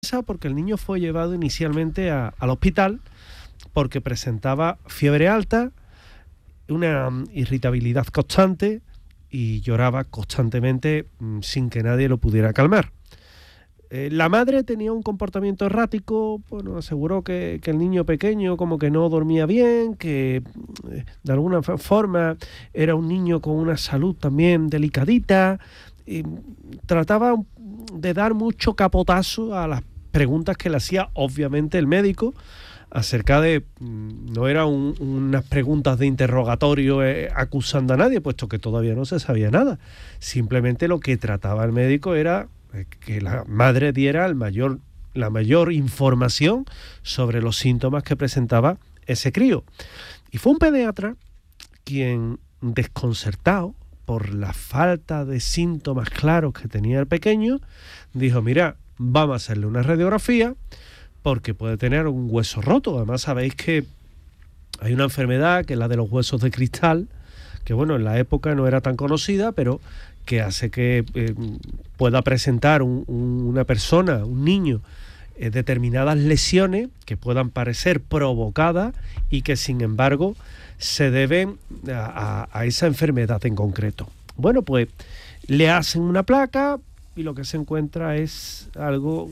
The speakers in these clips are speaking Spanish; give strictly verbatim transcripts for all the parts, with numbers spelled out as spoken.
porque el niño fue llevado inicialmente a, al hospital porque presentaba fiebre alta, una um, irritabilidad constante y lloraba constantemente um, sin que nadie lo pudiera calmar. Eh, la madre tenía un comportamiento errático, bueno, aseguró que, que el niño pequeño como que no dormía bien, que eh, de alguna forma era un niño con una salud también delicadita, y trataba de dar mucho capotazo a las preguntas que le hacía obviamente el médico acerca de, no eran un, unas preguntas de interrogatorio eh, acusando a nadie, puesto que todavía no se sabía nada. Simplemente lo que trataba el médico era eh, que la madre diera el mayor, la mayor información sobre los síntomas que presentaba ese crío. Y fue un pediatra quien, desconcertado por la falta de síntomas claros que tenía el pequeño, dijo: mira, vamos a hacerle una radiografía porque puede tener un hueso roto. Además, sabéis que hay una enfermedad que es la de los huesos de cristal, que bueno, en la época no era tan conocida, pero que hace que eh, pueda presentar un, un, una persona, un niño, eh, determinadas lesiones que puedan parecer provocadas y que sin embargo se deben a, a, a esa enfermedad en concreto. Bueno, pues le hacen una placa y lo que se encuentra es algo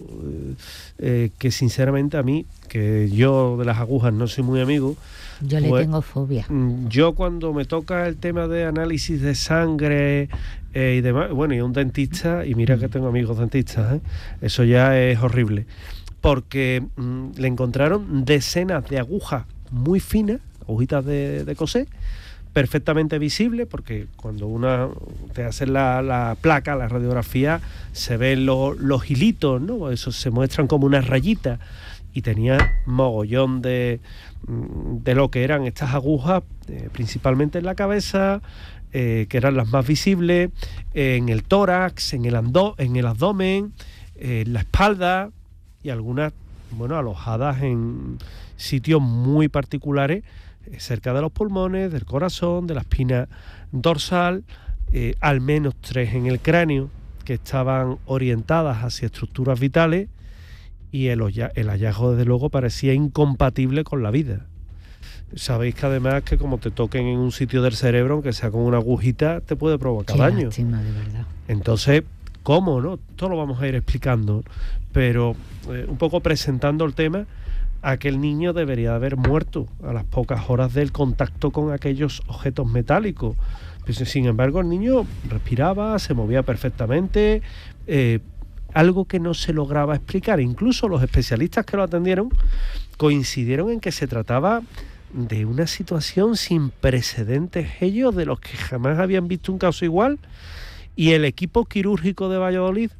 eh, que sinceramente a mí, que yo de las agujas no soy muy amigo. Yo pues, le tengo fobia. Yo cuando me toca el tema de análisis de sangre eh, y demás, bueno, y un dentista, y mira que tengo amigos dentistas, ¿eh? Eso ya es horrible, porque mm, le encontraron decenas de agujas muy finas, agujitas de, de coser, perfectamente visible, porque cuando una te hace la, la placa, la radiografía, se ven lo, los hilitos, ¿no? Eso se muestran como unas rayitas, y tenía mogollón de, de lo que eran estas agujas, eh, principalmente en la cabeza, eh, que eran las más visibles, eh, en el tórax, en el, ando, en el abdomen, eh, en la espalda, y algunas, bueno, alojadas en sitios muy particulares, cerca de los pulmones, del corazón, de la espina dorsal, eh, al menos tres en el cráneo, que estaban orientadas hacia estructuras vitales, y el, el hallazgo desde luego parecía incompatible con la vida. Sabéis que además que como te toquen en un sitio del cerebro, aunque sea con una agujita, te puede provocar Qué daño. lástima, de verdad. Entonces, ¿cómo, no? Esto lo vamos a ir explicando, pero eh, un poco presentando el tema. Aquel niño debería haber muerto a las pocas horas del contacto con aquellos objetos metálicos. Pues, sin embargo, el niño respiraba, se movía perfectamente, eh, algo que no se lograba explicar. Incluso los especialistas que lo atendieron coincidieron en que se trataba de una situación sin precedentes, ellos, de los que jamás habían visto un caso igual, y el equipo quirúrgico de Valladolid,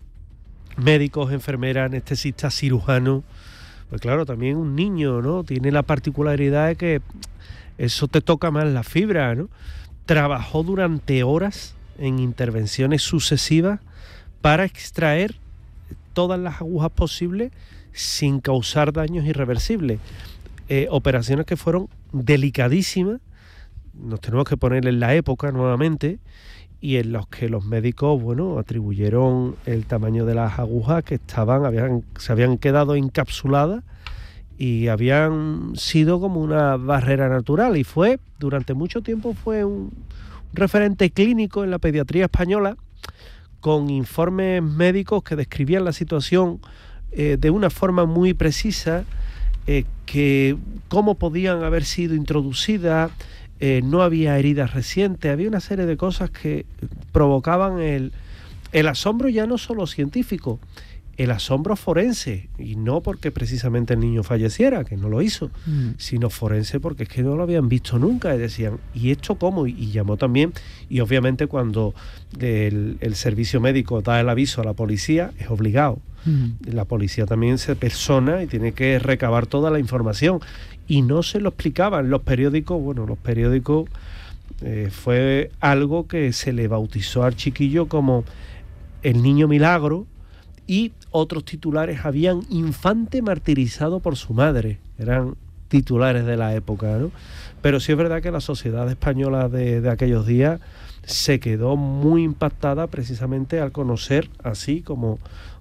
médicos, enfermeras, anestesistas, cirujanos. Pues claro, también un niño, ¿no? Tiene la particularidad de que eso te toca más la fibra, ¿no? Trabajó durante horas en intervenciones sucesivas para extraer todas las agujas posibles sin causar daños irreversibles. Eh, operaciones que fueron delicadísimas, nos tenemos que poner en la época nuevamente, y en los que los médicos, bueno, atribuyeron el tamaño de las agujas que estaban, habían, se habían quedado encapsuladas y habían sido como una barrera natural, y fue, durante mucho tiempo fue un, un referente clínico en la pediatría española, con informes médicos que describían la situación eh, de una forma muy precisa, eh, que cómo podían haber sido introducidas. Eh, no había heridas recientes, había una serie de cosas que provocaban el, el asombro, ya no solo científico, el asombro forense, y no porque precisamente el niño falleciera, que no lo hizo, mm. sino forense porque es que no lo habían visto nunca, y decían, ¿y esto cómo? Y, y llamó también, y obviamente cuando el, el servicio médico da el aviso a la policía, es obligado. Mm. La policía también se persona y tiene que recabar toda la información, y no se lo explicaban. Los periódicos, bueno, los periódicos eh, fue algo que se le bautizó al chiquillo como el niño milagro, y otros titulares habían infante martirizado por su madre, eran titulares de la época, ¿no? Pero sí es verdad que la sociedad española de, de aquellos días se quedó muy impactada precisamente al conocer, así como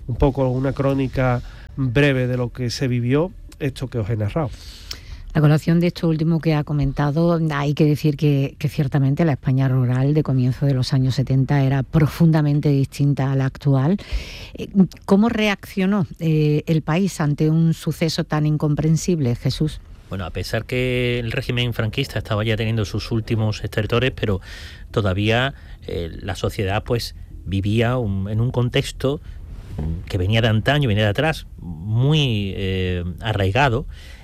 un poco una crónica breve de lo que se vivió, esto que os he narrado. A colación de esto último que ha comentado, hay que decir que, que ciertamente la España rural de comienzo de los años setenta era profundamente distinta a la actual. ¿Cómo reaccionó eh, el país ante un suceso tan incomprensible, Jesús? Bueno, a pesar que el régimen franquista estaba ya teniendo sus últimos estertores, pero todavía eh, la sociedad pues vivía un, en un contexto que venía de antaño, venía de atrás, muy eh, arraigado,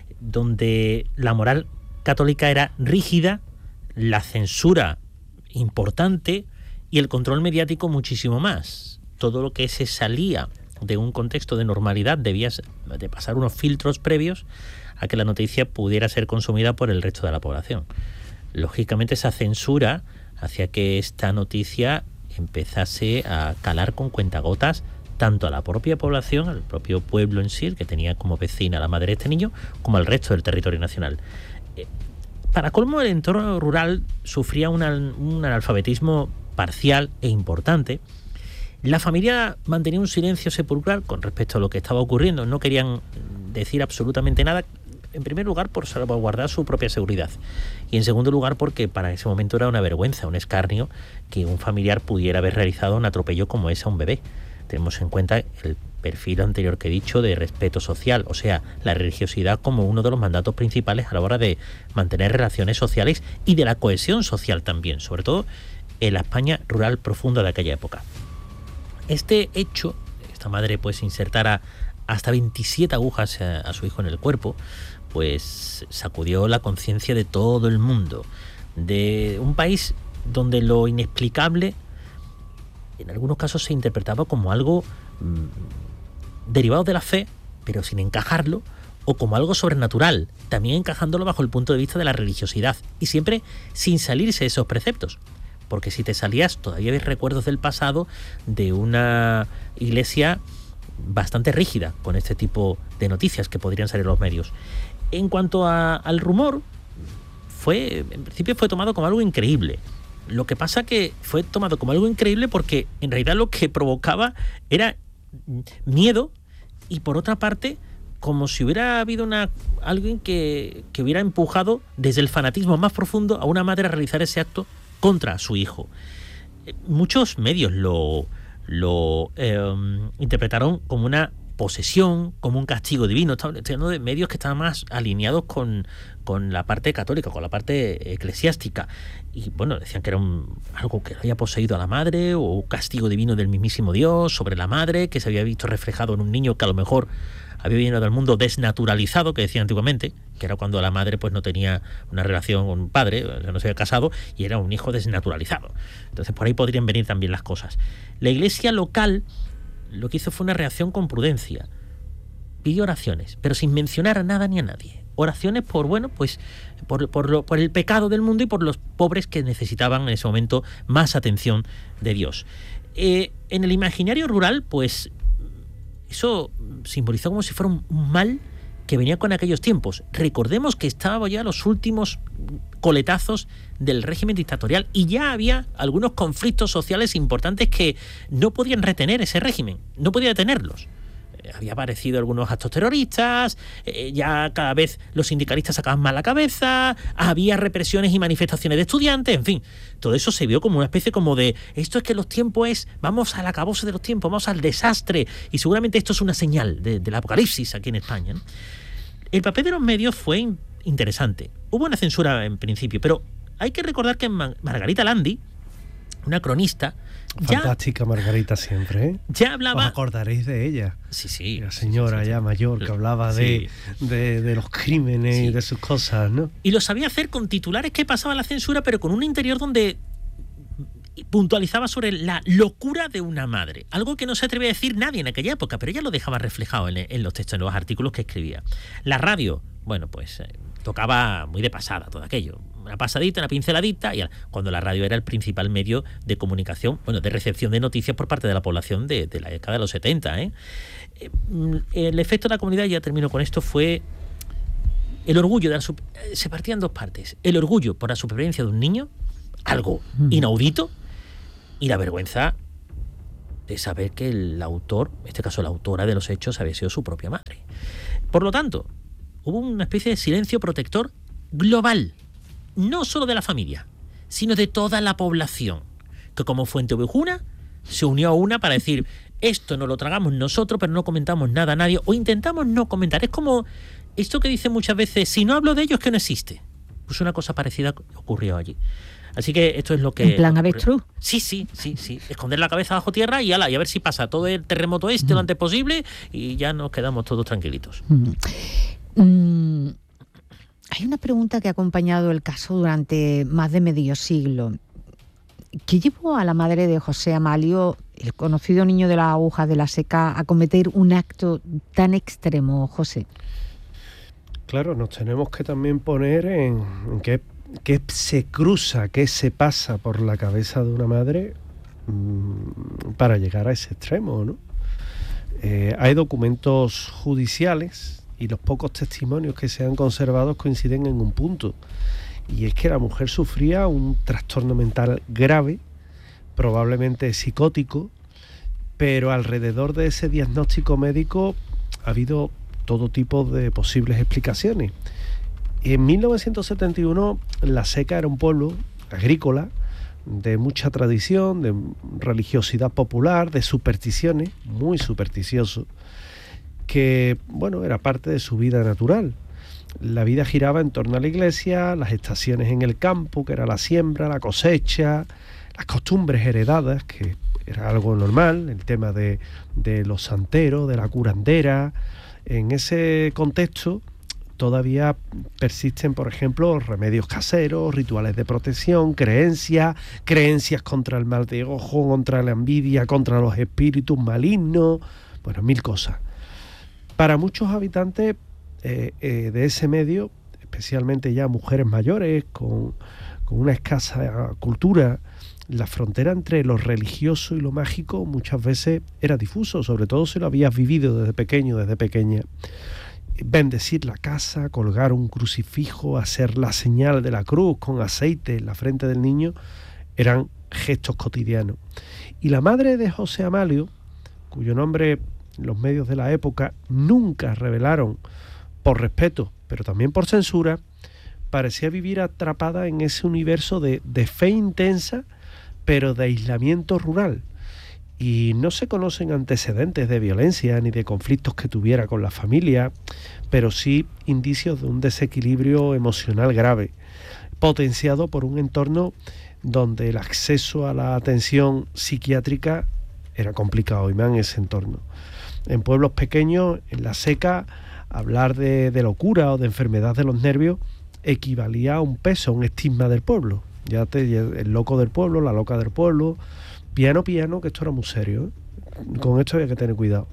donde la moral católica era rígida, la censura importante y el control mediático muchísimo más. Todo lo que se salía de un contexto de normalidad debía de pasar unos filtros previos a que la noticia pudiera ser consumida por el resto de la población. Lógicamente esa censura hacía que esta noticia empezase a calar con cuentagotas tanto a la propia población, al propio pueblo en sí, el que tenía como vecina a la madre de este niño, como al resto del territorio nacional. Eh, para colmo, el entorno rural sufría un, un analfabetismo parcial e importante. La familia mantenía un silencio sepulcral con respecto a lo que estaba ocurriendo. No querían decir absolutamente nada, en primer lugar por salvaguardar su propia seguridad y en segundo lugar porque para ese momento era una vergüenza, un escarnio que un familiar pudiera haber realizado un atropello como ese a un bebé. Tenemos en cuenta el perfil anterior que he dicho de respeto social, o sea, la religiosidad como uno de los mandatos principales a la hora de mantener relaciones sociales y de la cohesión social también, sobre todo en la España rural profunda de aquella época. Este hecho, esta madre pues insertara hasta veintisiete agujas a, a su hijo en el cuerpo, pues sacudió la conciencia de todo el mundo, de un país donde lo inexplicable en algunos casos se interpretaba como algo mmm, derivado de la fe, pero sin encajarlo, o como algo sobrenatural, también encajándolo bajo el punto de vista de la religiosidad, y siempre sin salirse de esos preceptos. Porque si te salías, todavía ves recuerdos del pasado de una iglesia bastante rígida con este tipo de noticias que podrían salir en los medios. En cuanto a, al rumor, fue, en principio fue tomado como algo increíble. Lo que pasa que fue tomado como algo increíble porque en realidad lo que provocaba era miedo y por otra parte como si hubiera habido una alguien que, que hubiera empujado desde el fanatismo más profundo a una madre a realizar ese acto contra su hijo. Muchos medios lo, lo eh, interpretaron como una posesión, como un castigo divino. Estoy hablando de medios que estaban más alineados con, con la parte católica, con la parte eclesiástica. Y bueno, decían que era un, algo que había poseído a la madre, o un castigo divino del mismísimo Dios sobre la madre, que se había visto reflejado en un niño que a lo mejor había venido del mundo desnaturalizado, que decían antiguamente, que era cuando la madre pues no tenía una relación con un padre, no se había casado, y era un hijo desnaturalizado. Entonces por ahí podrían venir también las cosas. La iglesia local lo que hizo fue una reacción con prudencia. Pidió oraciones, pero sin mencionar a nada ni a nadie. Oraciones por, bueno, pues por, por, lo, por el pecado del mundo y por los pobres que necesitaban en ese momento más atención de Dios. Eh, en el imaginario rural, pues eso simbolizó como si fuera un, un mal que venía con aquellos tiempos. Recordemos que estábamos ya los últimos coletazos del régimen dictatorial y ya había algunos conflictos sociales importantes que no podían retener ese régimen, no podía detenerlos. Eh, había aparecido algunos actos terroristas, eh, ya cada vez los sindicalistas sacaban más la cabeza, había represiones y manifestaciones de estudiantes, en fin, todo eso se vio como una especie como de, esto es que los tiempos es, vamos al acabose de los tiempos, vamos al desastre, y seguramente esto es una señal de, del apocalipsis aquí en España, ¿no? El papel de los medios fue interesante. Hubo una censura en principio, pero hay que recordar que Margarita Landi, una cronista, fantástica ya, Margarita siempre, ¿eh? Ya hablaba... Os acordaréis de ella. Sí, sí. La señora sí, sí, sí. ya mayor que hablaba sí. de, de, de los crímenes sí. y de sus cosas, ¿no? Y lo sabía hacer con titulares que pasaba la censura, pero con un interior donde puntualizaba sobre la locura de una madre. Algo que no se atrevía a decir nadie en aquella época, pero ella lo dejaba reflejado en, en los textos, en los artículos que escribía. La radio, bueno, pues eh, tocaba muy de pasada todo aquello. Una pasadita, una pinceladita, y cuando la radio era el principal medio de comunicación, bueno, de recepción de noticias por parte de la población de, de la década de los setenta, ¿eh? El efecto de la comunidad, ya termino con esto, fue el orgullo de la, se partía en dos partes. El orgullo por la supervivencia de un niño, algo inaudito, y la vergüenza de saber que el autor, en este caso la autora de los hechos, había sido su propia madre. Por lo tanto, hubo una especie de silencio protector global, no solo de la familia, sino de toda la población, que como fuente ovejuna se unió a una para decir, esto no lo tragamos nosotros, pero no comentamos nada a nadie, o intentamos no comentar. Es como esto que dicen muchas veces, si no hablo de ellos, que no existe. Pues una cosa parecida ocurrió allí. Así que esto es lo que... ¿En plan avestruz? Sí, sí, sí, sí. Esconder la cabeza bajo tierra y, ala, y a ver si pasa todo el terremoto este mm. lo antes posible y ya nos quedamos todos tranquilitos. Mm. Mm. Hay una pregunta que ha acompañado el caso durante más de medio siglo. ¿Qué llevó a la madre de José Amalio, el conocido niño de las agujas de la Seca, a cometer un acto tan extremo, José? Claro, nos tenemos que también poner en, en qué, qué se cruza, qué se pasa por la cabeza de una madre mmm, para llegar a ese extremo, ¿no? Eh, hay documentos judiciales y los pocos testimonios que se han conservado coinciden en un punto, y es que la mujer sufría un trastorno mental grave, probablemente psicótico, pero alrededor de ese diagnóstico médico ha habido todo tipo de posibles explicaciones. En mil novecientos setenta y uno La Seca era un pueblo agrícola de mucha tradición, de religiosidad popular, de supersticiones, muy supersticioso, que bueno, era parte de su vida natural. La vida giraba en torno a la iglesia, las estaciones en el campo, que era la siembra, la cosecha, las costumbres heredadas, que era algo normal, el tema de, de los santeros, de la curandera. En ese contexto todavía persisten, por ejemplo, remedios caseros, rituales de protección, creencias, creencias contra el mal de ojo, contra la envidia, contra los espíritus malignos, bueno, mil cosas. Para muchos habitantes eh, eh, de ese medio, especialmente ya mujeres mayores con, con una escasa cultura, la frontera entre lo religioso y lo mágico muchas veces era difuso, sobre todo si lo habías vivido desde pequeño, desde pequeña. Bendecir la casa, colgar un crucifijo, hacer la señal de la cruz con aceite en la frente del niño, eran gestos cotidianos. Y la madre de José Amalio, cuyo nombre los medios de la época nunca revelaron por respeto, pero también por censura, parecía vivir atrapada en ese universo de, de fe intensa, pero de aislamiento rural. Y no se conocen antecedentes de violencia ni de conflictos que tuviera con la familia, pero sí indicios de un desequilibrio emocional grave, potenciado por un entorno donde el acceso a la atención psiquiátrica era complicado, y más en ese entorno. En pueblos pequeños, en La Seca, hablar de, de locura o de enfermedad de los nervios equivalía a un peso, a un estigma del pueblo. Ya te, el loco del pueblo, la loca del pueblo, piano, piano, que esto era muy serio, ¿eh? Con esto había que tener cuidado.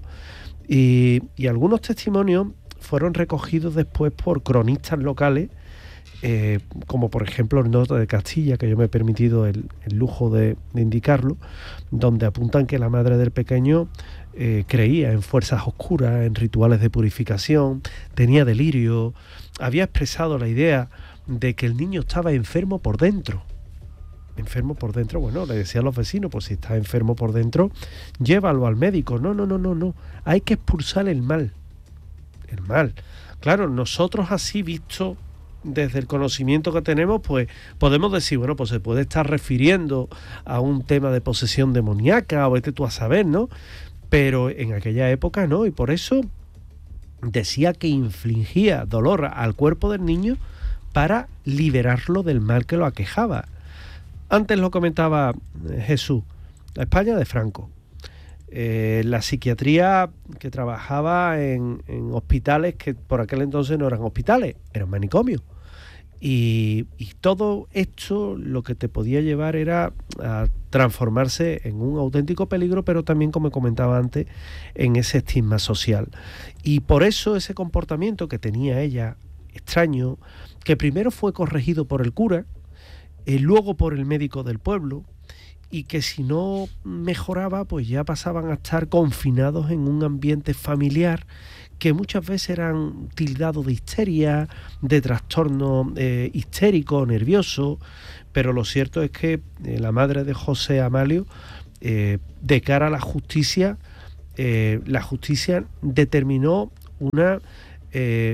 Y, y algunos testimonios fueron recogidos después por cronistas locales, eh, como por ejemplo el Norte de Castilla, que yo me he permitido el, el lujo de, de indicarlo, donde apuntan que la madre del pequeño eh, creía en fuerzas oscuras, en rituales de purificación, tenía delirio, había expresado la idea de que el niño estaba enfermo por dentro. Enfermo por dentro, bueno, le decía a los vecinos, pues si está enfermo por dentro, llévalo al médico. No, no, no, no, no. Hay que expulsar el mal. El mal. Claro, nosotros así visto desde el conocimiento que tenemos, pues podemos decir, bueno, pues se puede estar refiriendo a un tema de posesión demoníaca, o vete tú a saber, ¿no? Pero en aquella época no, y por eso decía que infligía dolor al cuerpo del niño para liberarlo del mal que lo aquejaba. Antes lo comentaba Jesús, la España de Franco, eh, la psiquiatría que trabajaba en, en hospitales que por aquel entonces no eran hospitales, eran manicomios. Y, y todo esto lo que te podía llevar era a transformarse en un auténtico peligro, pero también, como comentaba antes, en ese estigma social. Y por eso ese comportamiento que tenía ella, extraño, que primero fue corregido por el cura, y luego por el médico del pueblo, y que si no mejoraba, pues ya pasaban a estar confinados en un ambiente familiar que muchas veces eran tildados de histeria, de trastorno eh, histérico, nervioso, pero lo cierto es que eh, la madre de José Amalio eh, de cara a la justicia, eh, la justicia determinó una... Eh,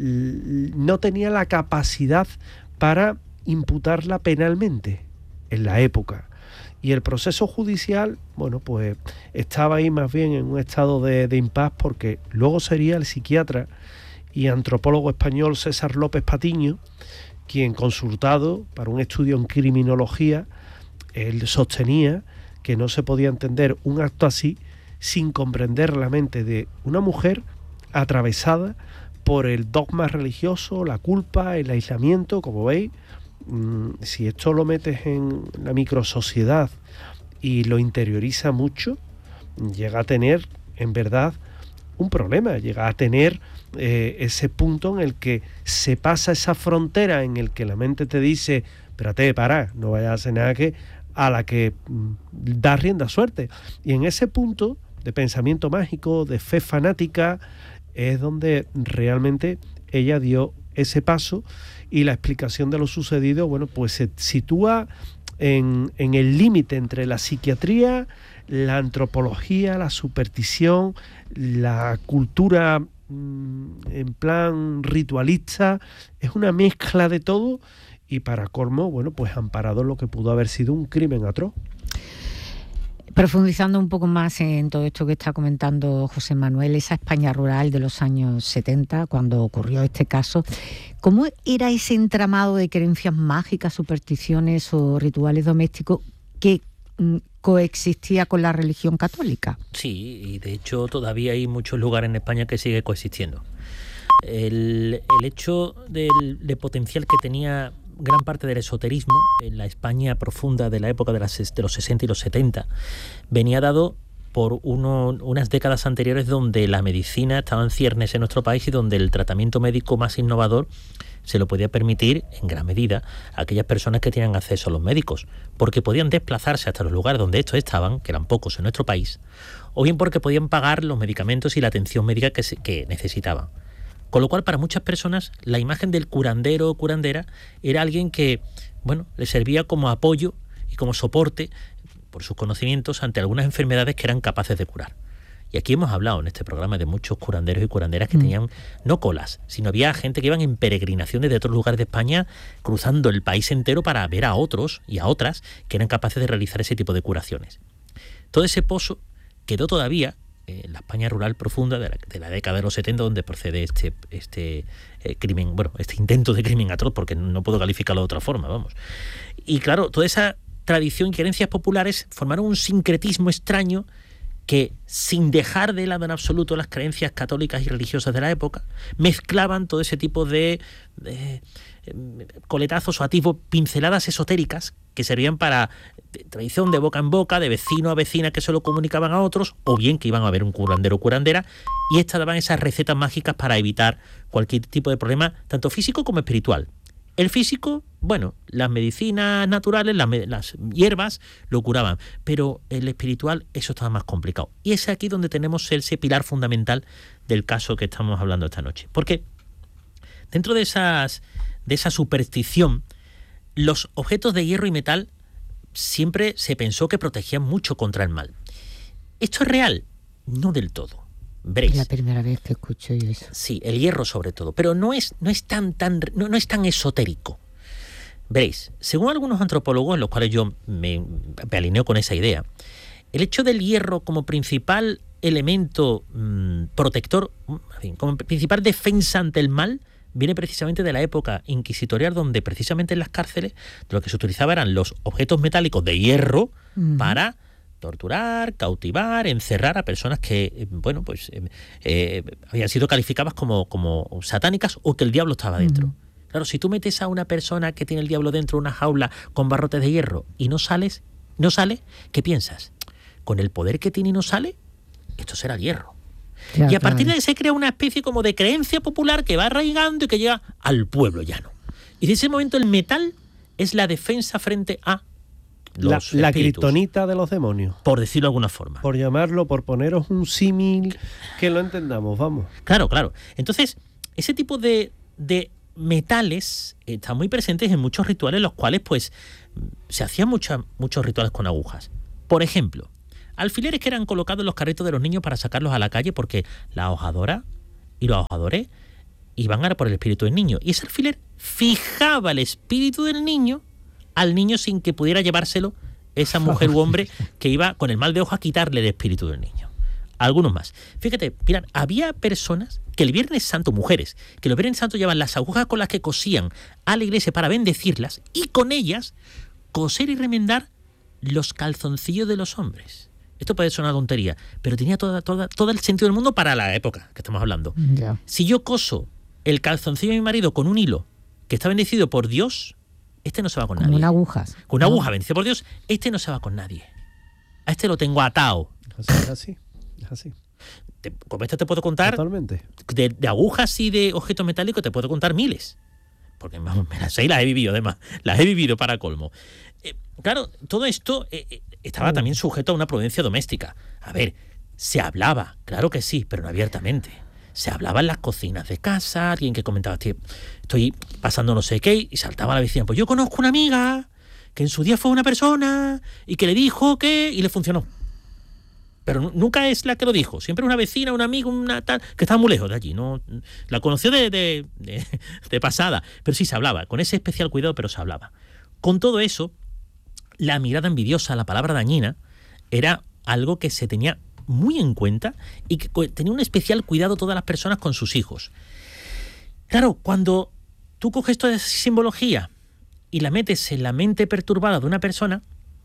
no tenía la capacidad para imputarla penalmente en la época. Y el proceso judicial, bueno, pues estaba ahí más bien en un estado de, de impas, porque luego sería el psiquiatra y antropólogo español César López Patiño quien, consultado para un estudio en criminología, él sostenía que no se podía entender un acto así sin comprender la mente de una mujer atravesada por el dogma religioso, la culpa, el aislamiento. Como veis, mmm, si esto lo metes en la microsociedad y lo interioriza mucho, llega a tener, en verdad, un problema, llega a tener eh, ese punto en el que se pasa esa frontera en el que la mente te dice, espérate, para, no vayas a hacer nada, que a la que mmm, da rienda suerte. Y en ese punto de pensamiento mágico, de fe fanática, es donde realmente ella dio ese paso, y la explicación de lo sucedido, bueno, pues se sitúa en, en el límite entre la psiquiatría, la antropología, la superstición, la cultura mmm, en plan ritualista. Es una mezcla de todo, y para colmo, bueno, pues amparado en lo que pudo haber sido un crimen atroz. Profundizando un poco más en todo esto que está comentando José Manuel, esa España rural de los años setenta, cuando ocurrió este caso, ¿cómo era ese entramado de creencias mágicas, supersticiones o rituales domésticos que mm, coexistía con la religión católica? Sí, y de hecho todavía hay muchos lugares en España que sigue coexistiendo. El, el hecho del de potencial que tenía gran parte del esoterismo en la España profunda de la época de, las, de los sesenta y los setenta venía dado por uno, unas décadas anteriores donde la medicina estaba en ciernes en nuestro país y donde el tratamiento médico más innovador se lo podía permitir en gran medida a aquellas personas que tenían acceso a los médicos, porque podían desplazarse hasta los lugares donde estos estaban, que eran pocos en nuestro país, o bien porque podían pagar los medicamentos y la atención médica que, se, que necesitaban. Con lo cual, para muchas personas, la imagen del curandero o curandera era alguien que, bueno, le servía como apoyo y como soporte por sus conocimientos ante algunas enfermedades que eran capaces de curar. Y aquí hemos hablado en este programa de muchos curanderos y curanderas que mm. tenían no colas, sino había gente que iban en peregrinación desde otros lugares de España, cruzando el país entero para ver a otros y a otras que eran capaces de realizar ese tipo de curaciones. Todo ese pozo quedó todavía en la España rural profunda de la, de la década de los setenta, donde procede este, este eh, crimen, bueno, este intento de crimen atroz, porque no puedo calificarlo de otra forma, vamos. Y claro, toda esa tradición y creencias populares formaron un sincretismo extraño que, sin dejar de lado en absoluto las creencias católicas y religiosas de la época, mezclaban todo ese tipo de, de coletazos o atisbos, pinceladas esotéricas que servían para de tradición de boca en boca, de vecino a vecina que se lo comunicaban a otros, o bien que iban a ver un curandero o curandera, y estas daban esas recetas mágicas para evitar cualquier tipo de problema, tanto físico como espiritual. El físico, bueno, las medicinas naturales, las, las hierbas lo curaban, pero el espiritual, eso estaba más complicado. Y es aquí donde tenemos ese pilar fundamental del caso que estamos hablando esta noche. Porque dentro de esas de esa superstición, los objetos de hierro y metal siempre se pensó que protegían mucho contra el mal. ¿Esto es real? No del todo. Veréis. Es la primera vez que escucho yo eso. Sí, el hierro sobre todo, pero no es, no es tan, tan, no, no es tan esotérico. Veréis, según algunos antropólogos, en los cuales yo me, me alineo con esa idea, el hecho del hierro como principal elemento mmm, protector, como principal defensa ante el mal, viene precisamente de la época inquisitorial, donde precisamente en las cárceles lo que se utilizaba eran los objetos metálicos de hierro uh-huh. para torturar, cautivar, encerrar a personas que, bueno, pues eh, eh, habían sido calificadas como, como satánicas o que el diablo estaba dentro. Uh-huh. Claro, si tú metes a una persona que tiene el diablo dentro de una jaula con barrotes de hierro y no sales, no sale, ¿qué piensas? ¿Con el poder que tiene y no sale? Esto será el hierro. Claro, y a partir de ahí se crea una especie como de creencia popular que va arraigando y que llega al pueblo llano. Y de ese momento el metal es la defensa frente a los la, la kriptonita de los demonios. Por decirlo de alguna forma. Por llamarlo, por poneros un símil que lo entendamos, vamos. Claro, claro. Entonces, ese tipo de, de metales están muy presentes en muchos rituales, los cuales pues se hacían mucha, muchos rituales con agujas. Por ejemplo, alfileres que eran colocados en los carritos de los niños para sacarlos a la calle porque la hojadora y los hojadores iban a por el espíritu del niño. Y ese alfiler fijaba el espíritu del niño al niño sin que pudiera llevárselo esa mujer u hombre que iba con el mal de ojo a quitarle el espíritu del niño. Algunos más. Fíjate, mirad, había personas que el Viernes Santo, mujeres, que el Viernes Santo llevaban las agujas con las que cosían a la iglesia para bendecirlas y con ellas coser y remendar los calzoncillos de los hombres. Esto puede sonar tontería, pero tenía toda, toda, todo el sentido del mundo para la época que estamos hablando. Yeah. Si yo coso el calzoncillo de mi marido con un hilo que está bendecido por Dios, este no se va con Como nadie. una aguja. Con una ¿no? aguja bendecida por Dios, este no se va con nadie. A este lo tengo atado. Es así, es así. Te, como este te puedo contar, Totalmente. de, de agujas y de objetos metálicos te puedo contar miles. Porque vamos, me las sé y las he vivido, además. Las he vivido para colmo. Eh, claro, todo esto eh, estaba también sujeto a una prudencia doméstica. A ver, se hablaba, claro que sí, pero no abiertamente. Se hablaba en las cocinas de casa, alguien que comentaba, estoy pasando no sé qué, y saltaba a la vecina. Pues yo conozco una amiga que en su día fue una persona y que le dijo que... y le funcionó. Pero nunca es la que lo dijo, siempre una vecina, un amigo, una tal, que estaba muy lejos de allí, no la conoció de, de, de, de pasada, pero sí se hablaba, con ese especial cuidado, pero se hablaba. Con todo eso, la mirada envidiosa, la palabra dañina, era algo que se tenía muy en cuenta y que tenía un especial cuidado todas las personas con sus hijos. Claro, cuando tú coges toda esa simbología y la metes en la mente perturbada de una persona,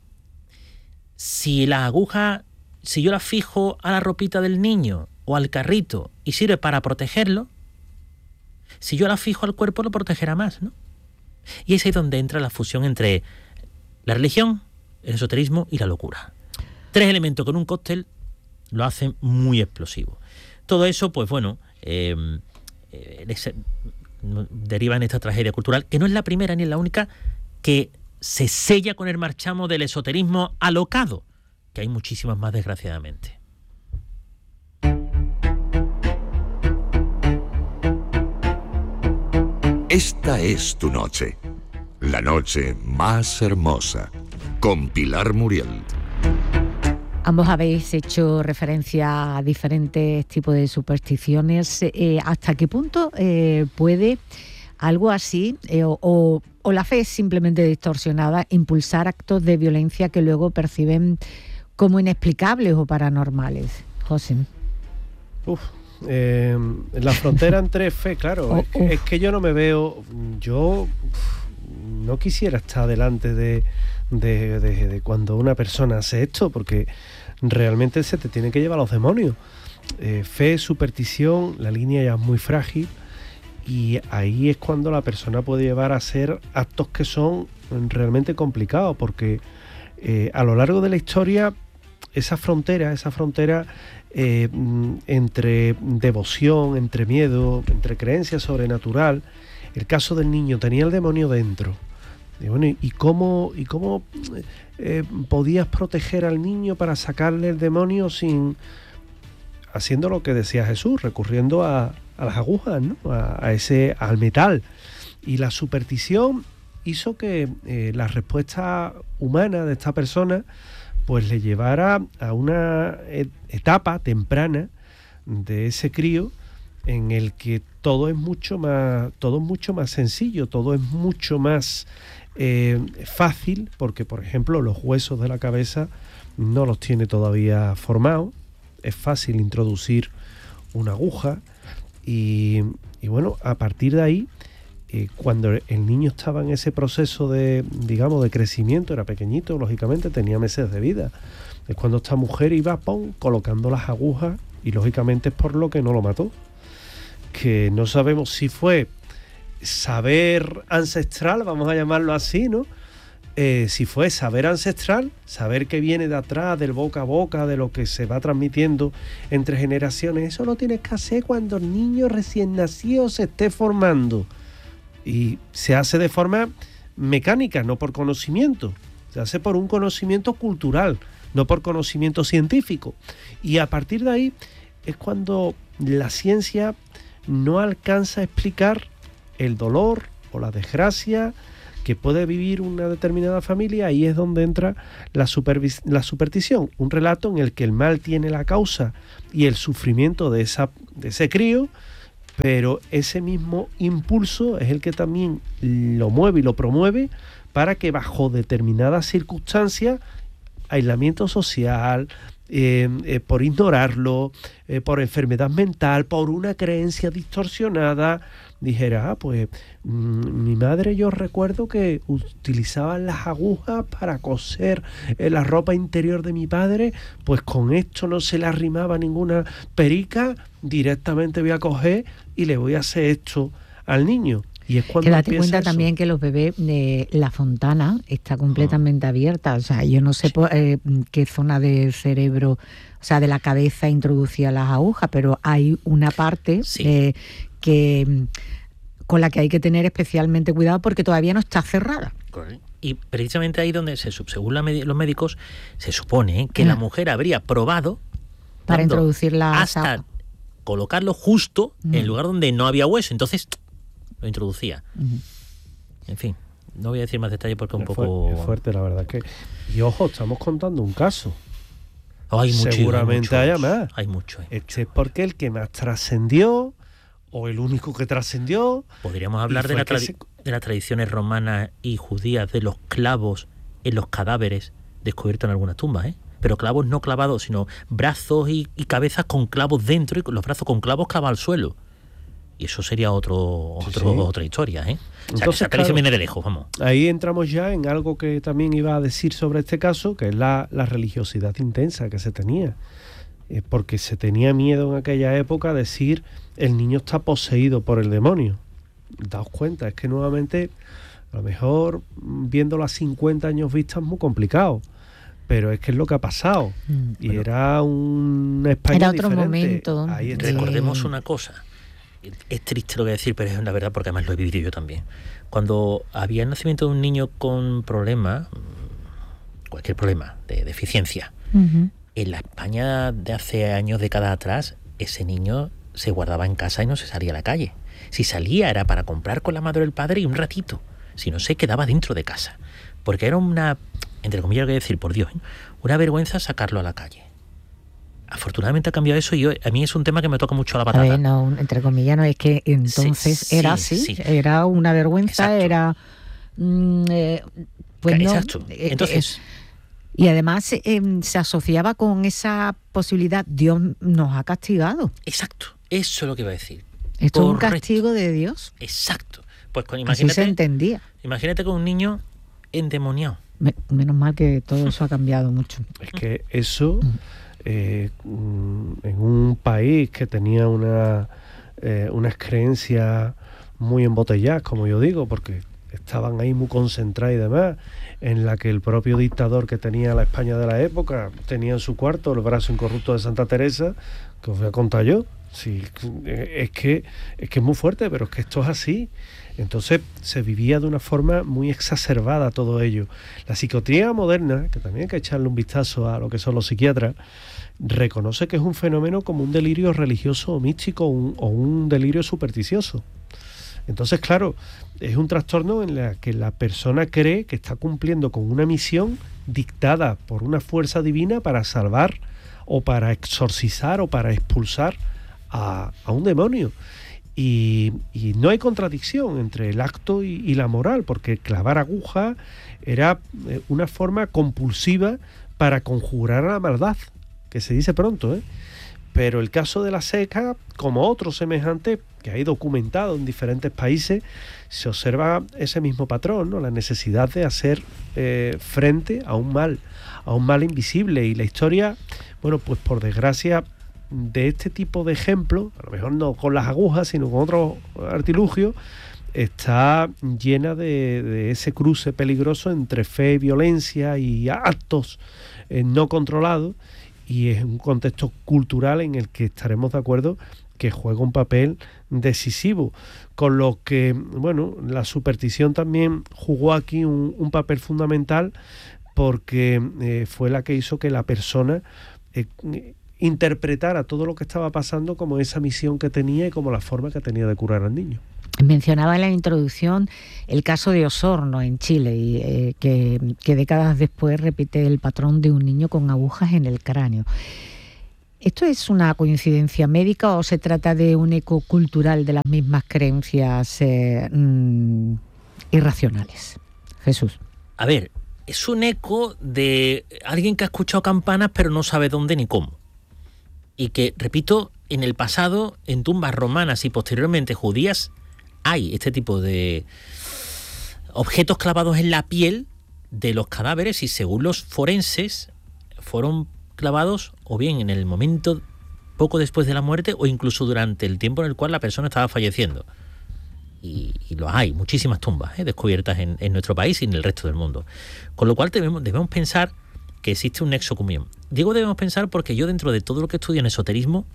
si la aguja... si yo la fijo a la ropita del niño o al carrito y sirve para protegerlo, si yo la fijo al cuerpo lo protegerá más, ¿no? Y es ahí donde entra la fusión entre la religión, el esoterismo y la locura. Tres elementos con un cóctel lo hacen muy explosivo. Todo eso, pues bueno, eh, eh, deriva en esta tragedia cultural, que no es la primera ni es la única, que se sella con el marchamo del esoterismo alocado, que hay muchísimas más, desgraciadamente. Esta es tu noche, la noche más hermosa, con Pilar Muriel. Ambos habéis hecho referencia a diferentes tipos de supersticiones. Eh, ¿Hasta qué punto eh, puede algo así, eh, o, o, o la fe simplemente distorsionada, impulsar actos de violencia que luego perciben como inexplicables o paranormales? José. Uf, eh, la frontera entre fe, claro, Oh, es, que, es que yo no me veo, yo uf, no quisiera estar delante de, de, de, de cuando una persona hace esto, porque realmente se te tiene que llevar a los demonios. Eh, fe, superstición, la línea ya es muy frágil y ahí es cuando la persona puede llevar a hacer actos que son realmente complicados, porque eh, a lo largo de la historia esa frontera, esa frontera eh, entre devoción, entre miedo, entre creencia sobrenatural. El caso del niño tenía el demonio dentro. Y bueno, ¿y cómo, y cómo eh, podías proteger al niño para sacarle el demonio sin haciendo lo que decía Jesús, recurriendo a, a las agujas, ¿no? a, a ese, al metal? Y la superstición hizo que eh, la respuesta humana de esta persona pues le llevara a una etapa temprana de ese crío en el que todo es mucho más, todo es mucho más sencillo, todo es mucho más eh, fácil, porque por ejemplo los huesos de la cabeza no los tiene todavía formados, es fácil introducir una aguja y, y bueno, a partir de ahí, Eh, cuando el niño estaba en ese proceso de, digamos, de crecimiento, era pequeñito, lógicamente tenía meses de vida, es cuando esta mujer iba, pum, colocando las agujas, y lógicamente es por lo que no lo mató, que no sabemos si fue saber ancestral, vamos a llamarlo así, ¿no? Eh, si fue saber ancestral, saber que viene de atrás, del boca a boca, de lo que se va transmitiendo entre generaciones. Eso lo tienes que hacer cuando el niño recién nacido se esté formando. Y se hace de forma mecánica, no por conocimiento. Se hace por un conocimiento cultural, no por conocimiento científico. Y a partir de ahí es cuando la ciencia no alcanza a explicar el dolor o la desgracia que puede vivir una determinada familia, ahí es donde entra la, supervis- la superstición, un relato en el que el mal tiene la causa y el sufrimiento de, esa, de ese crío, pero ese mismo impulso es el que también lo mueve y lo promueve para que bajo determinadas circunstancias, aislamiento social, eh, eh, por ignorarlo, eh, por enfermedad mental, por una creencia distorsionada, dijera, ah, pues mmm, mi madre yo recuerdo que utilizaba las agujas para coser eh, la ropa interior de mi padre, pues con esto no se le arrimaba ninguna perica, directamente voy a coger y le voy a hacer esto al niño. Y es cuando que date cuenta eso. también que los bebés, eh, la fontana está completamente oh. abierta, o sea, yo no sé sí. por, eh, qué zona del cerebro, o sea, de la cabeza introducía las agujas, pero hay una parte sí. eh, que con la que hay que tener especialmente cuidado porque todavía no está cerrada. Correcto. Y precisamente ahí donde, se, según la, los médicos, se supone que ah. la mujer habría probado para introducirla hasta a... colocarlo justo mm. en el lugar donde no había hueso, entonces lo introducía. Uh-huh. En fin, no voy a decir más detalles porque es un es poco... Es fuerte, la verdad que... Y ojo, estamos contando un caso. Oh, hay mucho, seguramente hay haya más. Hay mucho. Hay este mucho. Es porque el que más trascendió, o el único que trascendió... Podríamos hablar de, la tradi- se... de las tradiciones romanas y judías, de los clavos en los cadáveres descubiertos en algunas tumbas, ¿eh? Pero clavos no clavados, sino brazos y, y cabezas con clavos dentro y los brazos con clavos clavados al suelo. Y eso sería otro, otro sí, sí. otra historia, ¿eh? O sea, Entonces, que esa tradición claro, viene de lejos, vamos. Ahí entramos ya en algo que también iba a decir sobre este caso, que es la, la religiosidad intensa que se tenía. Eh, porque se tenía miedo en aquella época a decir, el niño está poseído por el demonio. Daos cuenta, es que nuevamente, a lo mejor, viéndolo a cincuenta años vista es muy complicado. Pero es que es lo que ha pasado. Mm, y bueno, era una España era otro diferente. momento. Ahí recordemos una cosa. Es triste lo que voy a decir, pero es la verdad porque además lo he vivido yo también. Cuando había el nacimiento de un niño con problemas, cualquier problema de deficiencia, uh-huh. en la España de hace años, décadas atrás, ese niño se guardaba en casa y no se salía a la calle. Si salía era para comprar con la madre o el padre y un ratito. Si no, se quedaba dentro de casa. Porque era una, entre comillas, lo que voy a decir, por Dios, ¿eh? una vergüenza sacarlo a la calle. Afortunadamente ha cambiado eso y yo, a mí es un tema que me toca mucho la patata. A ver, no, entre comillas, no es que entonces sí, era así, sí. era una vergüenza, Exacto. era... Mm, eh, pues Exacto. No, entonces... Eh, y además eh, se asociaba con esa posibilidad, Dios nos ha castigado. Exacto, eso es lo que iba a decir. Esto es un castigo de Dios. Exacto. Pues con, imagínate, así se entendía. Imagínate con un niño endemoniado. Me, menos mal que todo eso ha cambiado mucho. Es que eso... Eh, en un país que tenía una, eh, unas creencias muy embotelladas, como yo digo, porque estaban ahí muy concentradas y demás, en la que el propio dictador que tenía la España de la época tenía en su cuarto el brazo incorrupto de Santa Teresa, que os voy a contar yo. Sí, es que es que es muy fuerte, pero es que esto es así. Entonces se vivía de una forma muy exacerbada todo ello. La psiquiatría moderna, que también hay que echarle un vistazo a lo que son los psiquiatras, reconoce que es un fenómeno como un delirio religioso o místico un, o un delirio supersticioso. Entonces, claro, es un trastorno en el que la persona cree que está cumpliendo con una misión dictada por una fuerza divina para salvar o para exorcizar o para expulsar a, a un demonio. Y, y no hay contradicción entre el acto y, y la moral, porque clavar aguja era una forma compulsiva para conjurar a la maldad, que se dice pronto, ¿eh? Pero el caso de la seca, como otros semejantes que hay documentado en diferentes países, se observa ese mismo patrón, ¿no? La necesidad de hacer eh, frente a un mal, a un mal invisible. Y la historia, bueno, pues por desgracia, de este tipo de ejemplos, a lo mejor no con las agujas, sino con otros artilugios, está llena de, de ese cruce peligroso entre fe y violencia y actos eh, no controlados, y es un contexto cultural en el que estaremos de acuerdo que juega un papel decisivo, con lo que, bueno, la superstición también jugó aquí un, un papel fundamental, porque eh, fue la que hizo que la persona eh, interpretara todo lo que estaba pasando como esa misión que tenía y como la forma que tenía de curar al niño. Mencionaba en la introducción el caso de Osorno en Chile, y, eh, que, que décadas después repite el patrón de un niño con agujas en el cráneo. ¿Esto es una coincidencia médica o se trata de un eco cultural de las mismas creencias eh, mmm, irracionales? Jesús. A ver, es un eco de alguien que ha escuchado campanas pero no sabe dónde ni cómo. Y que, repito, en el pasado, en tumbas romanas y posteriormente judías, hay este tipo de objetos clavados en la piel de los cadáveres y, según los forenses, fueron clavados o bien en el momento poco después de la muerte o incluso durante el tiempo en el cual la persona estaba falleciendo. Y, y lo hay, muchísimas tumbas ¿eh? descubiertas en, en nuestro país y en el resto del mundo. Con lo cual debemos, debemos pensar que existe un nexo común. Digo debemos pensar porque yo, dentro de todo lo que estudio en esoterismo,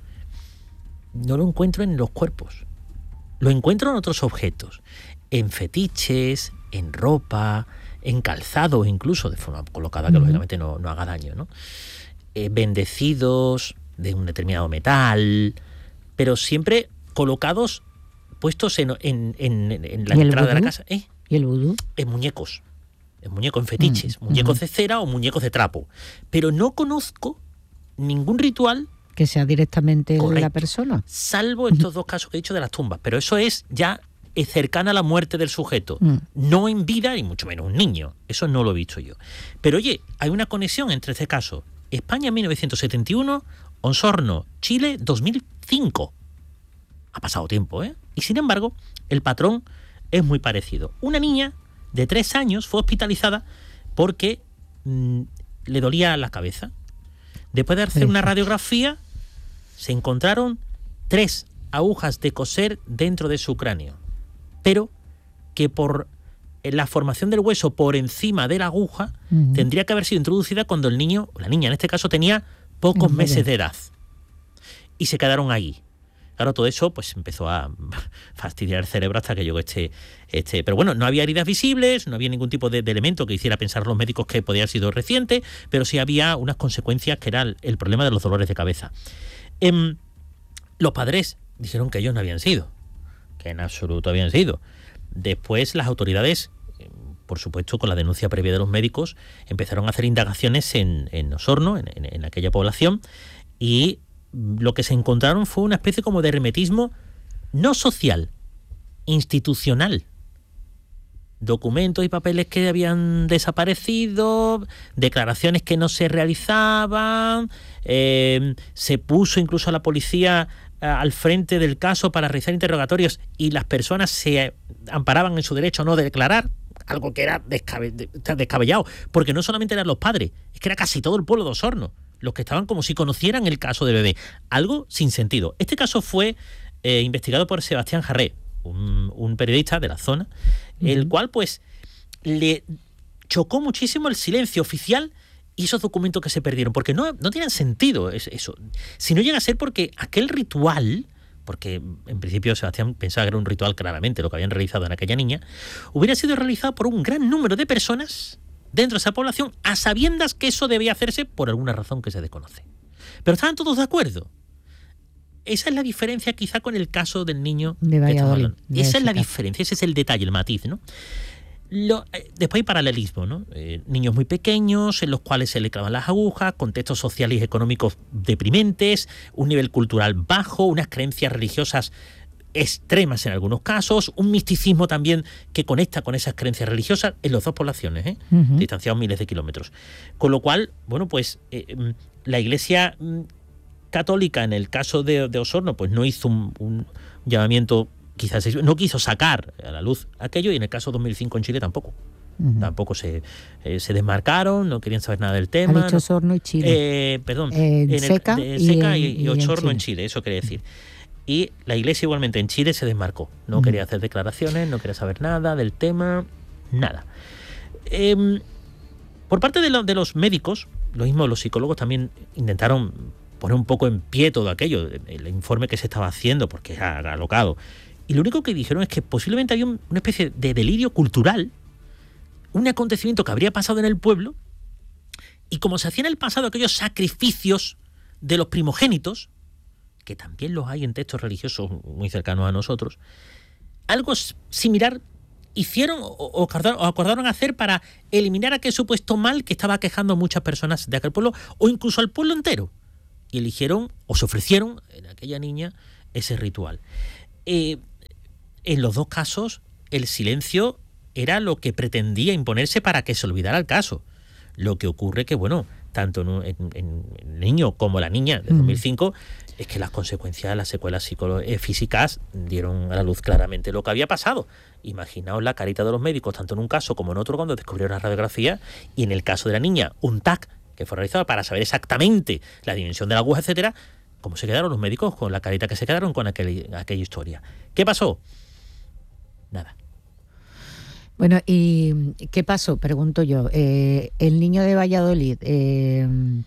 no lo encuentro en los cuerpos. Lo encuentro en otros objetos, en fetiches, en ropa, en calzado, incluso de forma colocada que uh-huh. lógicamente no, no haga daño, ¿no? Eh, bendecidos de un determinado metal, pero siempre colocados, puestos en, en, en, en la entrada de la casa. ¿Eh? ¿Y el vudú? En muñecos, en muñecos, en fetiches, uh-huh. muñecos de cera o muñecos de trapo. Pero no conozco ningún ritual que sea directamente correcto, la persona. Salvo estos dos casos que he dicho de las tumbas, pero eso es ya es cercana a la muerte del sujeto, mm. no en vida y mucho menos un niño. Eso no lo he visto yo. Pero oye, hay una conexión entre este caso. España mil novecientos setenta y uno, Osorno, Chile dos mil cinco. Ha pasado tiempo, ¿eh? Y sin embargo, el patrón es muy parecido. Una niña de tres años fue hospitalizada porque mmm, le dolía la cabeza. Después de hacer una radiografía, se encontraron tres agujas de coser dentro de su cráneo, pero que por la formación del hueso por encima de la aguja uh-huh. tendría que haber sido introducida cuando el niño, o la niña en este caso, tenía pocos meses de edad. Y se quedaron ahí. Claro, todo eso pues empezó a fastidiar el cerebro hasta que llegó este, este... Pero bueno, no había heridas visibles, no había ningún tipo de, de elemento que hiciera pensar a los médicos que podía haber sido reciente, pero sí había unas consecuencias que era el, el problema de los dolores de cabeza. Eh, los padres dijeron que ellos no habían sido, que en absoluto habían sido. Después las autoridades, por supuesto con la denuncia previa de los médicos, empezaron a hacer indagaciones en, en Osorno, en, en, en aquella población, y lo que se encontraron fue una especie como de hermetismo no social, institucional. Documentos y papeles que habían desaparecido, declaraciones que no se realizaban, eh, se puso incluso a la policía eh, al frente del caso para realizar interrogatorios y las personas se amparaban en su derecho a no declarar, algo que era descabe- descabellado, porque no solamente eran los padres, es que era casi todo el pueblo de Osorno los que estaban como si conocieran el caso del bebé. Algo sin sentido. Este caso fue eh, investigado por Sebastián Jarré, un, un periodista de la zona, uh-huh. el cual pues le chocó muchísimo el silencio oficial y esos documentos que se perdieron, porque no, no tienen sentido eso. Si no llega a ser porque aquel ritual, porque en principio Sebastián pensaba que era un ritual claramente lo que habían realizado en aquella niña, hubiera sido realizado por un gran número de personas dentro de esa población, a sabiendas que eso debía hacerse por alguna razón que se desconoce. Pero estaban todos de acuerdo. Esa es la diferencia quizá con el caso del niño de Valladolid. De esa es la caso. diferencia, ese es el detalle, el matiz, ¿no? Lo, eh, después hay paralelismo, ¿no? Eh, niños muy pequeños en los cuales se le clavan las agujas, contextos sociales y económicos deprimentes, un nivel cultural bajo, unas creencias religiosas extremas en algunos casos, un misticismo también que conecta con esas creencias religiosas en las dos poblaciones, ¿eh? uh-huh. distanciados miles de kilómetros. Con lo cual, bueno, pues eh, la Iglesia católica en el caso de, de Osorno pues no hizo un, un llamamiento, quizás no quiso sacar a la luz aquello, y en el caso dos mil cinco en Chile tampoco. Uh-huh. Tampoco se, eh, se desmarcaron, no querían saber nada del tema. Ha dicho Osorno y Chile. Eh, perdón, eh, en el, Seca, de, Seca y, y, y Osorno en Chile. en Chile, eso quería decir. Y la Iglesia igualmente en Chile se desmarcó. No uh-huh. quería hacer declaraciones, no quería saber nada del tema, nada. Eh, por parte de, lo, de los médicos, lo mismo los psicólogos también intentaron poner un poco en pie todo aquello, el informe que se estaba haciendo, porque era alocado. Y lo único que dijeron es que posiblemente había un, una especie de delirio cultural, un acontecimiento que habría pasado en el pueblo, y como se hacían en el pasado aquellos sacrificios de los primogénitos, que también los hay en textos religiosos muy cercanos a nosotros, algo similar hicieron o acordaron, o acordaron hacer para eliminar aquel supuesto mal que estaba aquejando a muchas personas de aquel pueblo o incluso al pueblo entero. Y eligieron o se ofrecieron en aquella niña ese ritual. Eh, en los dos casos, el silencio era lo que pretendía imponerse para que se olvidara el caso. Lo que ocurre que, bueno, tanto en, en, en el niño como la niña de dos mil cinco, mm. es que las consecuencias, las secuelas psico- eh, físicas dieron a la luz claramente lo que había pasado. Imaginaos la carita de los médicos, tanto en un caso como en otro, cuando descubrieron la radiografía, y en el caso de la niña, un T A C que fue realizado para saber exactamente la dimensión de la aguja, etcétera. ¿Cómo se quedaron los médicos con la carita que se quedaron con aquel, aquella historia? ¿Qué pasó? Nada. Bueno, ¿y qué pasó? Pregunto yo. Eh, el niño de Valladolid, eh,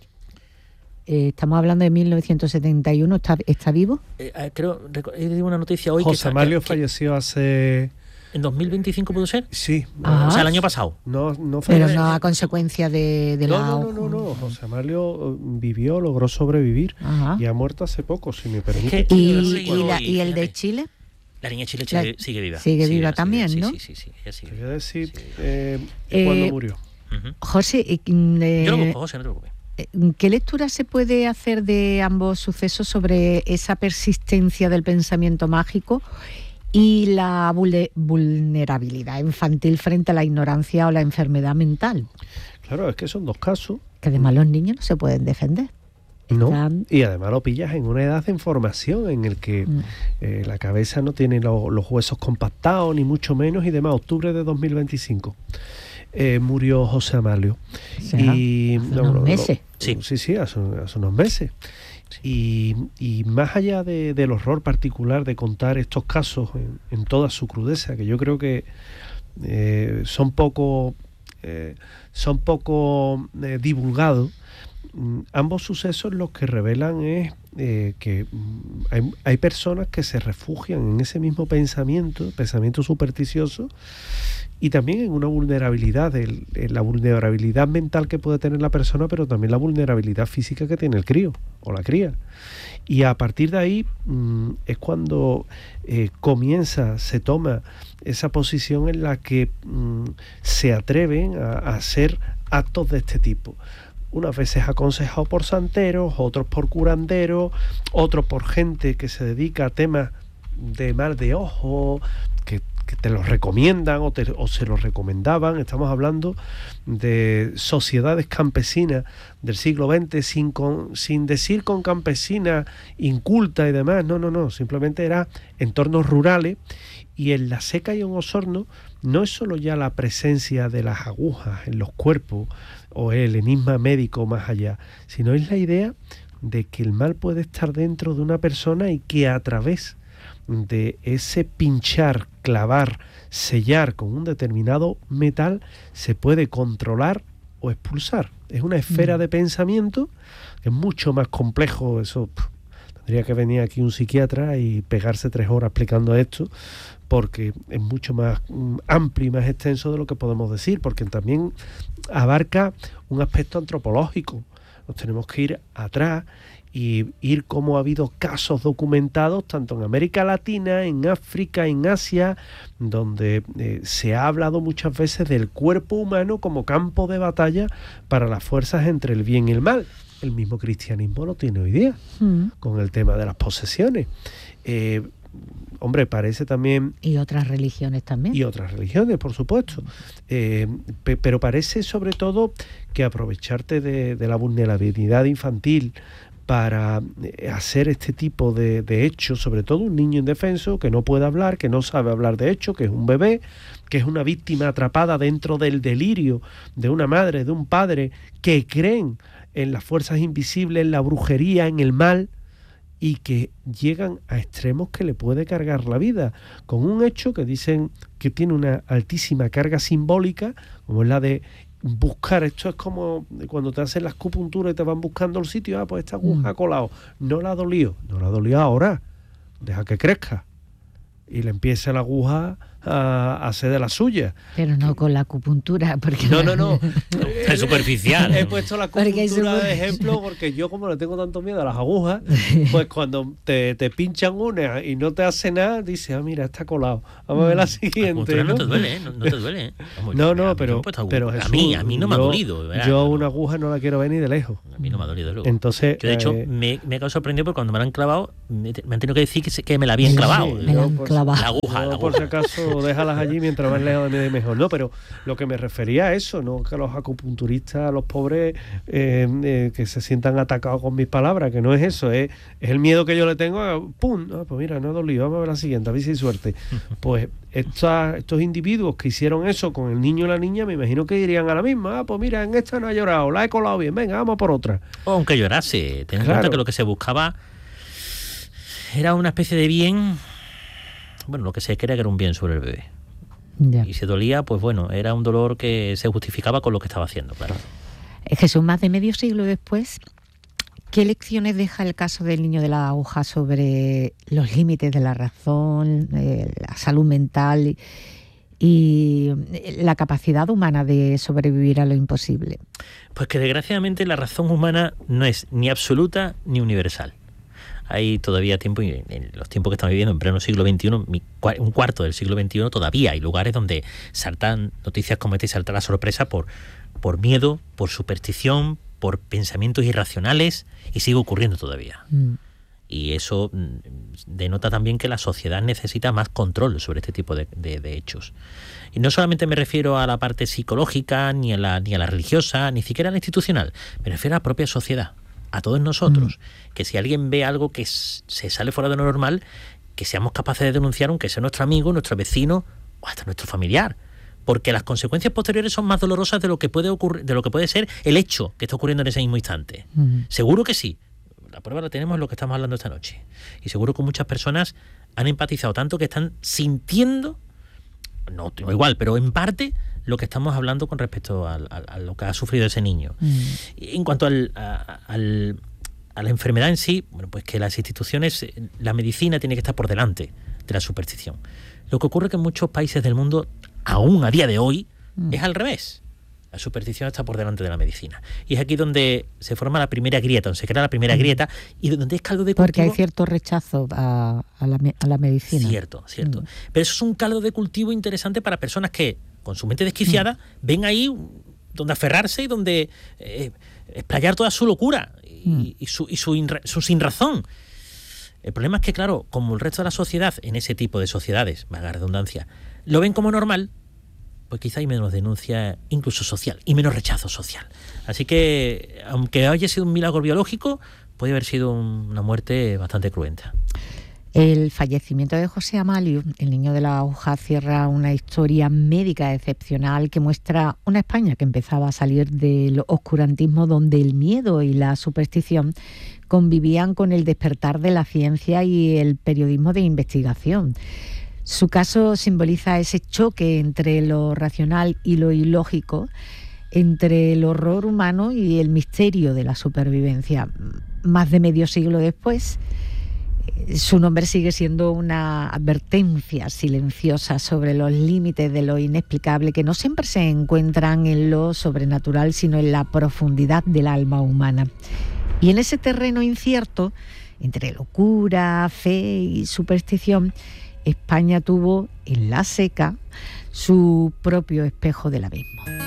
eh, estamos hablando de mil novecientos setenta y uno, ¿está, está vivo? Eh, creo, he leído una noticia hoy José que... Amalio que, falleció hace... ¿En dos mil veinticinco pudo ser? Sí. Ah, o sea, el año pasado. No, no Pero falleció. no a consecuencia de, de no, la... No, no, no, no. José Amalio vivió, logró sobrevivir. Ajá. Y ha muerto hace poco, si me permite. Es que, ¿Y, y, la, ¿Y el de Chile? La niña Chile la, sigue, sigue viva. Sigue, sigue viva viva, también, sigue, ¿no? Sí, sí, sí. sí sigue Quería decir, sí. eh, eh, ¿cuándo murió? Uh-huh. José, eh, yo lo busco, José, no te preocupes. ¿Qué lectura se puede hacer de ambos sucesos sobre esa persistencia del pensamiento mágico y la vulnerabilidad infantil frente a la ignorancia o la enfermedad mental? Claro, es que son dos casos. Que además los niños no se pueden defender. No, Están... y además lo pillas en una edad de información en el que mm. eh, la cabeza no tiene lo, los huesos compactados, ni mucho menos, y demás. Octubre de dos mil veinticinco eh, murió José Amalio. O sea, y, hace no, unos no, meses. No, sí, sí, sí hace, hace unos meses. Y, y más allá de, del horror particular de contar estos casos en, en toda su crudeza, que yo creo que eh, son poco, eh, son poco eh, divulgados, ambos sucesos los que revelan es eh, que hay, hay personas que se refugian en ese mismo pensamiento, pensamiento supersticioso, y también en una vulnerabilidad, el, en la vulnerabilidad mental que puede tener la persona, pero también la vulnerabilidad física que tiene el crío o la cría. Y a partir de ahí mmm, es cuando eh, comienza, se toma esa posición en la que mmm, se atreven a, a hacer actos de este tipo. Unas veces aconsejado por santeros, otros por curanderos, otros por gente que se dedica a temas de mal de ojo, que, que te los recomiendan o, te, o se los recomendaban. Estamos hablando de sociedades campesinas del siglo veinte, sin, con, sin decir con campesina inculta y demás, no, no, no, simplemente era entornos rurales. Y en la Seca y en Osorno no es solo ya la presencia de las agujas en los cuerpos o el enigma médico más allá, sino es la idea de que el mal puede estar dentro de una persona y que a través de ese pinchar, clavar, sellar con un determinado metal se puede controlar o expulsar. Es una esfera mm. de pensamiento que es mucho más complejo. Eso pff, tendría que venir aquí un psiquiatra y pegarse tres horas explicando esto, porque es mucho más um, amplio y más extenso de lo que podemos decir, porque también abarca un aspecto antropológico. Nos tenemos que ir atrás y ir como ha habido casos documentados tanto en América Latina, en África, en Asia, donde eh, se ha hablado muchas veces del cuerpo humano como campo de batalla para las fuerzas entre el bien y el mal. El mismo cristianismo lo tiene hoy día, mm. con el tema de las posesiones. Eh, hombre, parece también... Y otras religiones también. Y otras religiones, por supuesto. Eh, pe- pero parece sobre todo que aprovecharte de, de la vulnerabilidad infantil para hacer este tipo de, de hechos, sobre todo un niño indefenso que no puede hablar, que no sabe hablar de hecho, que es un bebé, que es una víctima atrapada dentro del delirio de una madre, de un padre, que creen en las fuerzas invisibles, en la brujería, en el mal, y que llegan a extremos que le puede cargar la vida, con un hecho que dicen que tiene una altísima carga simbólica, como es la de buscar. Esto es como cuando te hacen las acupunturas y te van buscando el sitio. Ah, pues esta aguja ha colado, no la ha dolido, no la ha dolido ahora, deja que crezca, y le empieza la aguja a, a hacer de la suya. Pero no con la acupuntura, porque no, no, no. Es superficial. He puesto la acupuntura de ejemplo porque yo, como le tengo tanto miedo a las agujas, pues cuando te, te pinchan una y no te hace nada, dices, ah, mira, está colado. Vamos a ver la siguiente. ¿no? ¿no? no te duele, ¿eh? No, no te duele. ¿eh? Vamos, no, no, a pero, pero a Jesús, mí, a mí no me yo, ha dolido. ¿verdad? Yo una aguja no la quiero ver ni de lejos. A mí no me ha dolido luego. Entonces, yo, de hecho, eh, me, me he quedado sorprendido porque cuando me la han clavado, me, me han tenido que decir que, se, que me la habían clavado. Sí, me la han por, clavado. La aguja, yo, la por aguja. si acaso, déjalas allí mientras más lejos de mí mejor. No, pero lo que me refería a eso, no que los acupunturistas, los pobres, eh, eh, que se sientan atacados con mis palabras, que no es eso, es, es el miedo que yo le tengo a, ¡pum! Ah, pues mira, no ha dolido, vamos a ver la siguiente, a ver si hay suerte. Pues esta, estos individuos que hicieron eso con el niño y la niña, me imagino que dirían a la misma, ah, pues mira, en esta no ha llorado, la he colado bien, venga, vamos por otra. O aunque llorase, ten en Claro. cuenta que lo que se buscaba era una especie de bien, bueno, lo que se creía que era un bien sobre el bebé. Ya. Y si dolía, pues bueno, era un dolor que se justificaba con lo que estaba haciendo, claro. Jesús, más de medio siglo después, ¿qué lecciones deja el caso del niño de la aguja sobre los límites de la razón, eh, la salud mental y la capacidad humana de sobrevivir a lo imposible? Pues que desgraciadamente la razón humana no es ni absoluta ni universal. Hay todavía tiempo, y en los tiempos que estamos viviendo, en pleno siglo veintiuno, un cuarto del siglo veintiuno, todavía hay lugares donde saltan noticias como esta y salta la sorpresa por, por miedo, por superstición, por pensamientos irracionales, y sigue ocurriendo todavía. Mm. Y eso denota también que la sociedad necesita más control sobre este tipo de, de, de hechos. Y no solamente me refiero a la parte psicológica, ni a la, ni a la religiosa, ni siquiera a la institucional, me refiero a la propia sociedad, a todos nosotros, mm. que si alguien ve algo que se sale fuera de lo normal, que seamos capaces de denunciar, aunque sea nuestro amigo, nuestro vecino o hasta nuestro familiar, porque las consecuencias posteriores son más dolorosas de lo que puede ocurrir, de lo que puede ser el hecho que está ocurriendo en ese mismo instante. Mm. Seguro que sí. La prueba la tenemos en lo que estamos hablando esta noche. Y seguro que muchas personas han empatizado tanto que están sintiendo, no, no igual, pero en parte, lo que estamos hablando con respecto a, a, a lo que ha sufrido ese niño. Mm. En cuanto al, a, al, a la enfermedad en sí, bueno, pues que las instituciones, la medicina tiene que estar por delante de la superstición. Lo que ocurre es que en muchos países del mundo, aún a día de hoy, mm. es al revés. La superstición está por delante de la medicina. Y es aquí donde se forma la primera grieta, donde se crea la primera grieta y donde es caldo de cultivo. Porque hay cierto rechazo a, a, la, a la medicina. Cierto, cierto. Mm. Pero eso es un caldo de cultivo interesante para personas que, con su mente desquiciada, mm. ven ahí donde aferrarse y donde eh, explayar toda su locura y, mm. y, su, y su, inra, su sinrazón. El problema es que, claro, como el resto de la sociedad, en ese tipo de sociedades, valga la redundancia, lo ven como normal, pues quizá hay menos denuncia, incluso social, y menos rechazo social. Así que, aunque haya sido un milagro biológico, puede haber sido un, una muerte bastante cruenta. El fallecimiento de José Amalio, el niño de la aguja, cierra una historia médica excepcional que muestra una España que empezaba a salir del oscurantismo, donde el miedo y la superstición convivían con el despertar de la ciencia y el periodismo de investigación. Su caso simboliza ese choque entre lo racional y lo ilógico, entre el horror humano y el misterio de la supervivencia. Más de medio siglo después, su nombre sigue siendo una advertencia silenciosa sobre los límites de lo inexplicable, que no siempre se encuentran en lo sobrenatural, sino en la profundidad del alma humana. Y en ese terreno incierto, entre locura, fe y superstición, España tuvo en la seca su propio espejo del abismo.